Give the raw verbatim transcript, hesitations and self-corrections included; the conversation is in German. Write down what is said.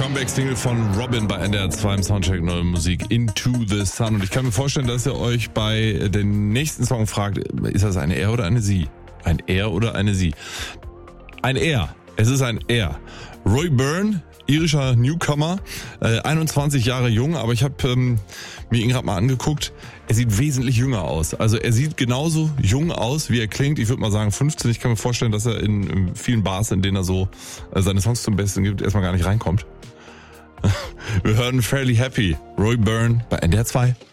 Comeback-Single von Robin bei N D R zwei im Soundcheck Neue Musik Into the Sun. Und ich kann mir vorstellen, dass ihr euch bei dem nächsten Song fragt, ist das eine Er oder eine Sie? Ein Er oder eine Sie? Ein Er. Es ist ein Er. Roy Byrne, irischer Newcomer, äh, einundzwanzig Jahre jung, aber ich habe ähm, mir ihn gerade mal angeguckt. Er sieht wesentlich jünger aus. Also er sieht genauso jung aus, wie er klingt. Ich würde mal sagen fünfzehn. Ich kann mir vorstellen, dass er in, in vielen Bars, in denen er so äh, seine Songs zum Besten gibt, erstmal gar nicht reinkommt. Wir hören Fairly Happy, Roy Byrne bei N D R zwei.